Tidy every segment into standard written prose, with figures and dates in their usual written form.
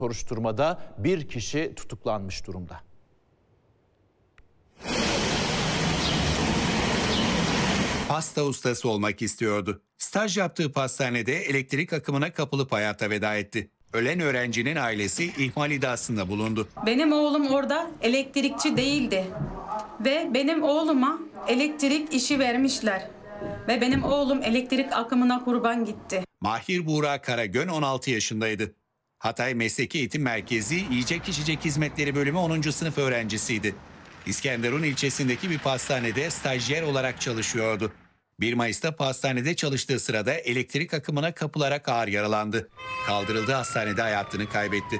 Soruşturmada bir kişi tutuklanmış durumda. Pasta ustası olmak istiyordu. Staj yaptığı pastanede elektrik akımına kapılıp hayata veda etti. Ölen öğrencinin ailesi ihmal iddiasında bulundu. Benim oğlum orada elektrikçi değildi ve benim oğluma elektrik işi vermişler ve benim oğlum elektrik akımına kurban gitti. Mahir Buğra Karagön 16 yaşındaydı. Hatay Mesleki Eğitim Merkezi Yiyecek İçecek Hizmetleri Bölümü 10. sınıf öğrencisiydi. İskenderun ilçesindeki bir pastanede stajyer olarak çalışıyordu. 1 Mayıs'ta pastanede çalıştığı sırada elektrik akımına kapılarak ağır yaralandı. Kaldırıldığı hastanede hayatını kaybetti.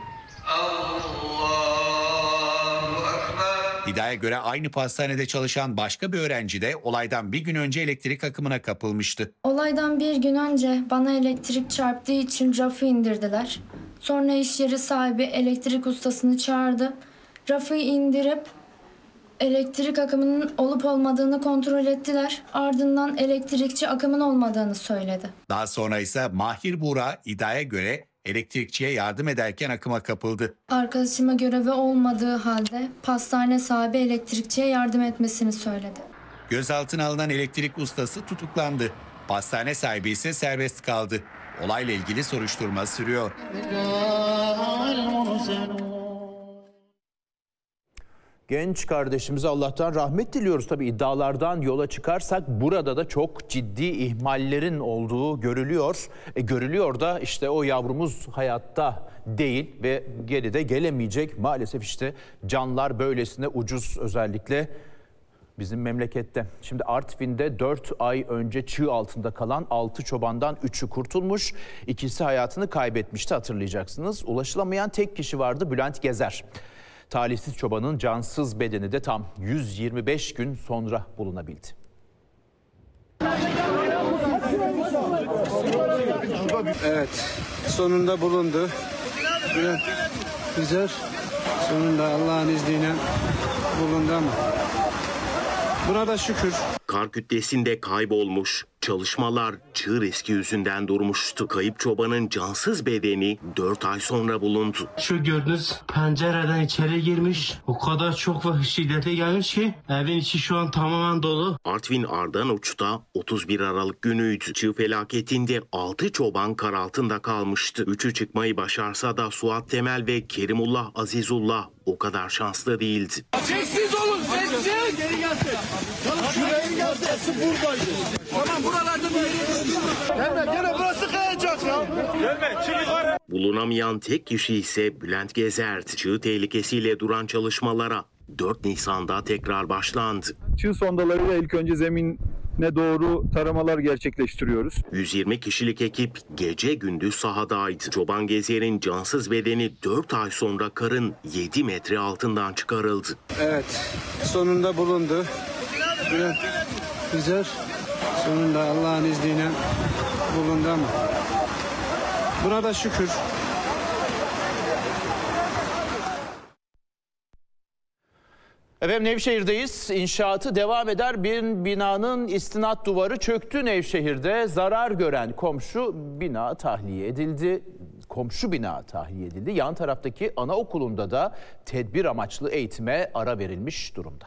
İddiaya göre aynı pastanede çalışan başka bir öğrenci de olaydan bir gün önce elektrik akımına kapılmıştı. Olaydan bir gün önce bana elektrik çarptığı için rafı indirdiler. Sonra iş yeri sahibi elektrik ustasını çağırdı. Rafı indirip elektrik akımının olup olmadığını kontrol ettiler. Ardından elektrikçi akımın olmadığını söyledi. Daha sonra ise Mahir Buğra iddiaya göre elektrikçiye yardım ederken akıma kapıldı. Arkadaşıma görevi olmadığı halde pastane sahibi elektrikçiye yardım etmesini söyledi. Gözaltına alınan elektrik ustası tutuklandı. Pastane sahibi ise serbest kaldı. Olayla ilgili soruşturma sürüyor. Genç kardeşimize Allah'tan rahmet diliyoruz. Tabii iddialardan yola çıkarsak burada da çok ciddi ihmallerin olduğu görülüyor. Görülüyor da işte o yavrumuz hayatta değil ve geri de gelemeyecek. Maalesef işte canlar böylesine ucuz, özellikle bizim memlekette. Şimdi Artvin'de 4 ay önce çığ altında kalan 6 çobandan 3'ü kurtulmuş. İkisi hayatını kaybetmişti, hatırlayacaksınız. Ulaşılamayan tek kişi vardı, Bülent Gezer. Talihsiz çobanın cansız bedeni de tam 125 gün sonra bulunabildi. Evet, sonunda bulundu. Bülent Gezer sonunda Allah'ın izniyle bulundu ama buna da şükür. Kar kütlesinde kaybolmuş, çalışmalar çığ riski yüzünden durmuştu. Kayıp çobanın cansız bedeni 4 ay sonra bulundu. Şu gördüğünüz pencereden içeri girmiş. O kadar çok ve şiddete gelmiş ki evin içi şu an tamamen dolu. Artvin Ardanuç'ta 31 Aralık günüydü. Çığ felaketinde 6 çoban kar altında kalmıştı. 3'ü çıkmayı başarsa da Suat Temel ve Kerimullah Azizullah o kadar şanslı değildi. Sessiz olun, sessiz! Geri gelsin. Şuraya gelsin, buradaydı. Tamam, buralarda bir yere Hemen gene burası kayacak ya. Gelme, çık yukarı. Bulunamayan tek kişi ise Bülent Gezer'di. Çığ tehlikesiyle duran çalışmalara 4 Nisan'da tekrar başlandı. Çığ sondalarıyla ilk önce zemine doğru taramalar gerçekleştiriyoruz. 120 kişilik ekip gece gündüz sahadaydı. Çoban Gezer'in cansız bedeni 4 ay sonra karın 7 metre altından çıkarıldı. Evet, sonunda bulundu. Bülent Gezer sonunda Allah'ın izniyle bulundu ama buna da şükür. Efendim Nevşehir'deyiz. İnşaatı devam eder bir binanın istinat duvarı çöktü Nevşehir'de. Zarar gören komşu bina tahliye edildi. Yan taraftaki anaokulunda da tedbir amaçlı eğitime ara verilmiş durumda.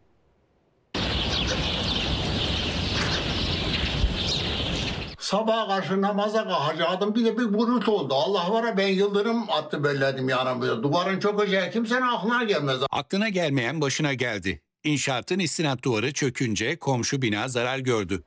Sabaha karşı namaza kalkacaktım. Bir de bir gürültü oldu. Allah var ya, ben yıldırım attı belledim yanımda. Duvarın çökeceği kimsenin aklına gelmez. Aklına gelmeyen başına geldi. İnşaatın istinat duvarı çökünce komşu bina zarar gördü.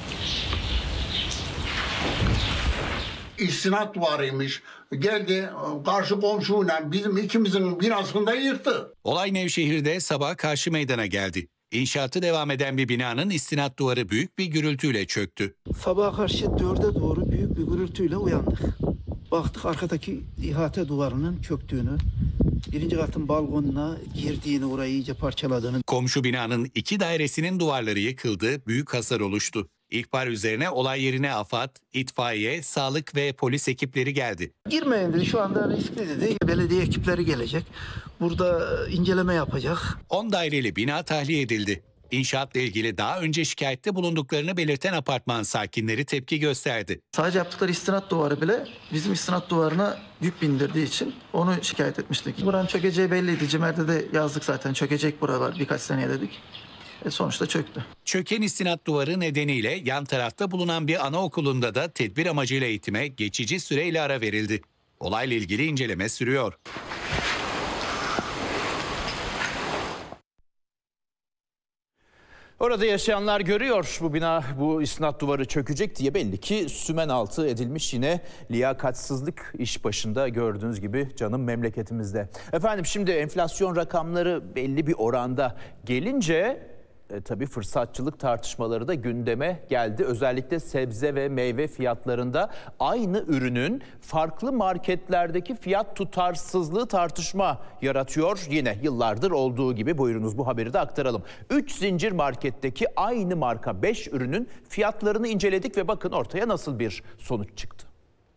İstinat duvarıymış. Geldi karşı komşuyla bizim ikimizin binasını da yıktı. Olay Nevşehir'de sabah karşı meydana geldi. İnşaatı devam eden bir binanın istinat duvarı büyük bir gürültüyle çöktü. Sabaha karşı 4'e doğru büyük bir gürültüyle uyandık. Baktık arkadaki ihate duvarının çöktüğünü, birinci katın balkonuna girdiğini, orayı iyice parçaladığını. Komşu binanın 2 dairesinin duvarları yıkıldı, büyük hasar oluştu. İhbar üzerine olay yerine AFAD, itfaiye, sağlık ve polis ekipleri geldi. Girmeyin dedi, şu anda riskli dedi. Belediye ekipleri gelecek. Burada inceleme yapacak. 10 daireli bina tahliye edildi. İnşaatla ilgili daha önce şikayette bulunduklarını belirten apartman sakinleri tepki gösterdi. Sadece yaptıkları istinat duvarı bile bizim istinat duvarına yük bindirdiği için onu şikayet etmiştik. Buranın çökeceği belliydi. CİMER'de de yazdık zaten, çökecek buralar birkaç seneye dedik. Sonuçta çöktü. Çöken istinat duvarı nedeniyle yan tarafta bulunan bir anaokulunda da tedbir amacıyla eğitime geçici süreyle ara verildi. Olayla ilgili inceleme sürüyor. Orada yaşayanlar görüyor bu bina, bu istinat duvarı çökecek diye belli ki sümen altı edilmiş, yine liyakatsızlık iş başında gördüğünüz gibi canım memleketimizde. Efendim şimdi enflasyon rakamları belli bir oranda gelince tabii fırsatçılık tartışmaları da gündeme geldi. Özellikle sebze ve meyve fiyatlarında aynı ürünün farklı marketlerdeki fiyat tutarsızlığı tartışma yaratıyor. Yine yıllardır olduğu gibi buyurunuz bu haberi de aktaralım. 3 zincir marketteki aynı marka 5 ürünün fiyatlarını inceledik ve bakın ortaya nasıl bir sonuç çıktı.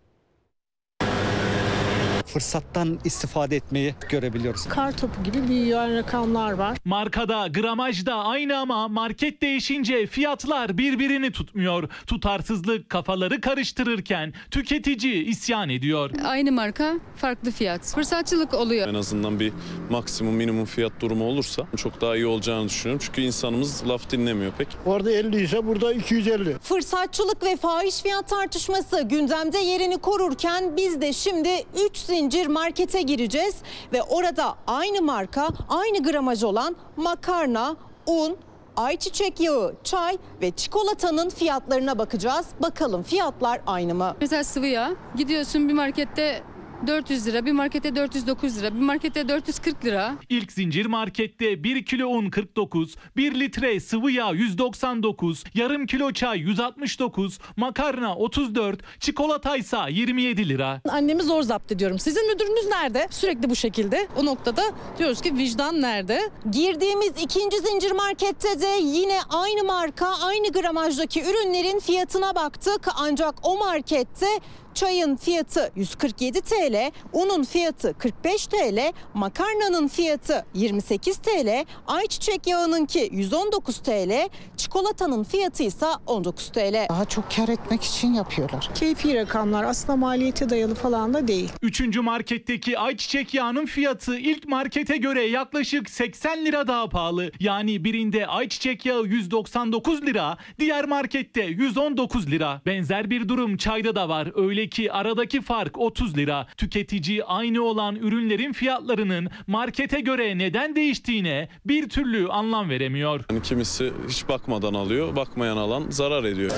Fırsattan istifade etmeyi görebiliyoruz. Kartopu gibi büyüyen rakamlar var. Markada, gramajda aynı ama market değişince fiyatlar birbirini tutmuyor. Tutarsızlık kafaları karıştırırken tüketici isyan ediyor. Aynı marka, farklı fiyat. Fırsatçılık oluyor. En azından bir maksimum minimum fiyat durumu olursa çok daha iyi olacağını düşünüyorum. Çünkü insanımız laf dinlemiyor pek. Orada 50 ise burada 250. Fırsatçılık ve fahiş fiyat tartışması gündemde yerini korurken biz de şimdi 3 zincir markete gireceğiz ve orada aynı marka, aynı gramaj olan makarna, un, ayçiçek yağı, çay ve çikolatanın fiyatlarına bakacağız. Bakalım fiyatlar aynı mı? Mesela sıvı yağ, gidiyorsun bir markette 400 lira, bir markette 409 lira, bir markette 440 lira. İlk zincir markette 1 kilo un 49, 1 litre sıvı yağ 199, yarım kilo çay 169, makarna 34, çikolataysa 27 lira. Annemi zor zapt ediyorum. Sizin müdürünüz nerede? Sürekli bu şekilde. O noktada diyoruz ki vicdan nerede? Girdiğimiz ikinci zincir markette de yine aynı marka, aynı gramajdaki ürünlerin fiyatına baktık. Ancak o markette çayın fiyatı 147 TL, unun fiyatı 45 TL, makarnanın fiyatı 28 TL, ayçiçek yağınınki 119 TL, çikolatanın fiyatı ise 19 TL. Daha çok kar etmek için yapıyorlar. Keyfi rakamlar, aslında maliyete dayalı falan da değil. Üçüncü marketteki ayçiçek yağının fiyatı ilk markete göre yaklaşık 80 lira daha pahalı. Yani birinde ayçiçek yağı 199 lira, diğer markette 119 lira. Benzer bir durum çayda da var. Öyle ki aradaki fark 30 lira. Tüketici aynı olan ürünlerin fiyatlarının markete göre neden değiştiğine bir türlü anlam veremiyor. Yani kimisi hiç bakmadan alıyor, bakmayan alan zarar ediyor.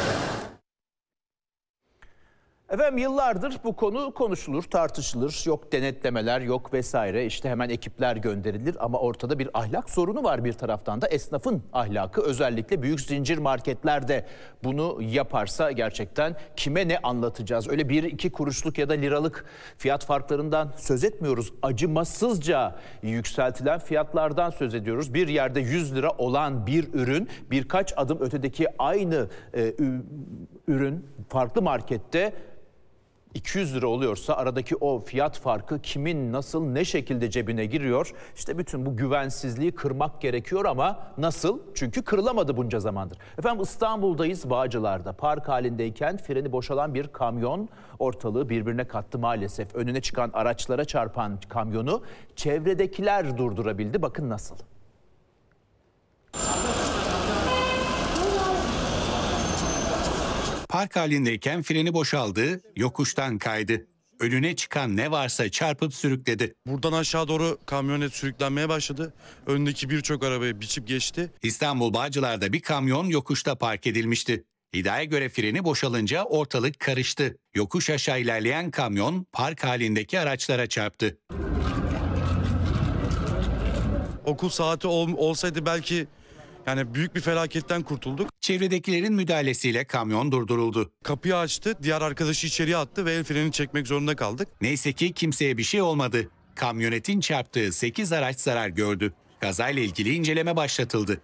Efendim yıllardır bu konu konuşulur, tartışılır. Yok denetlemeler, yok vesaire. İşte hemen ekipler gönderilir ama ortada bir ahlak sorunu var bir taraftan da. Esnafın ahlakı, özellikle büyük zincir marketlerde bunu yaparsa gerçekten kime ne anlatacağız? Öyle 1-2 kuruşluk ya da liralık fiyat farklarından söz etmiyoruz. Acımasızca yükseltilen fiyatlardan söz ediyoruz. Bir yerde 100 lira olan bir ürün birkaç adım ötedeki aynı ürün farklı markette 200 lira oluyorsa aradaki o fiyat farkı kimin nasıl ne şekilde cebine giriyor? İşte bütün bu güvensizliği kırmak gerekiyor ama nasıl? Çünkü kırılamadı bunca zamandır. Efendim İstanbul'dayız, Bağcılar'da. Park halindeyken freni boşalan bir kamyon ortalığı birbirine kattı maalesef. Önüne çıkan araçlara çarpan kamyonu çevredekiler durdurabildi. Bakın nasıl? Park halindeyken freni boşaldı, yokuştan kaydı. Önüne çıkan ne varsa çarpıp sürükledi. Buradan aşağı doğru kamyonet sürüklenmeye başladı. Öndeki birçok arabayı biçip geçti. İstanbul Bağcılar'da bir kamyon yokuşta park edilmişti. İddiaya göre freni boşalınca ortalık karıştı. Yokuş aşağı ilerleyen kamyon park halindeki araçlara çarptı. Okul saati olsaydı belki yani büyük bir felaketten kurtulduk. Çevredekilerin müdahalesiyle kamyon durduruldu. Kapıyı açtı, diğer arkadaşı içeriye attı ve el frenini çekmek zorunda kaldık. Neyse ki kimseye bir şey olmadı. Kamyonetin çarptığı 8 araç zarar gördü. Kazayla ilgili inceleme başlatıldı.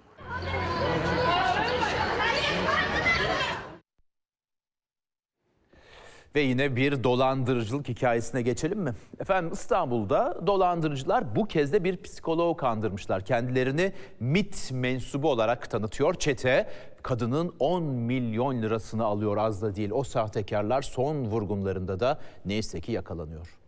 Ve yine bir dolandırıcılık hikayesine geçelim mi? Efendim İstanbul'da dolandırıcılar bu kez de bir psikoloğu kandırmışlar. Kendilerini MİT mensubu olarak tanıtıyor çete. Kadının 10 milyon lirasını alıyor, az da değil. O sahtekarlar son vurgunlarında da neyse ki yakalanıyor.